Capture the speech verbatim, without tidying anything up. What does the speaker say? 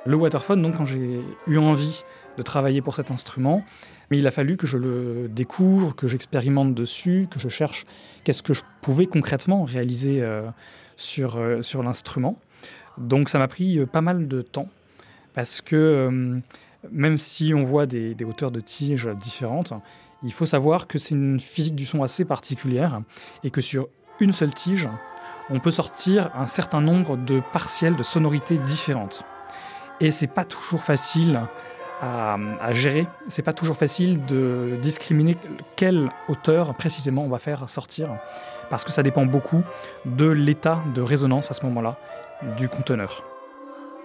Le Waterphone, donc, quand j'ai eu envie de travailler pour cet instrument, mais il a fallu que je le découvre, que j'expérimente dessus, que je cherche qu'est-ce que je pouvais concrètement réaliser euh, sur, euh, sur l'instrument. Donc ça m'a pris euh, pas mal de temps, parce que euh, même si on voit des, des hauteurs de tige différentes, il faut savoir que c'est une physique du son assez particulière, et que sur une seule tige, on peut sortir un certain nombre de partiels de sonorités différentes. Et c'est pas toujours facile à, à gérer, c'est pas toujours facile de discriminer quelle hauteur précisément on va faire sortir, parce que ça dépend beaucoup de l'état de résonance à ce moment-là du conteneur.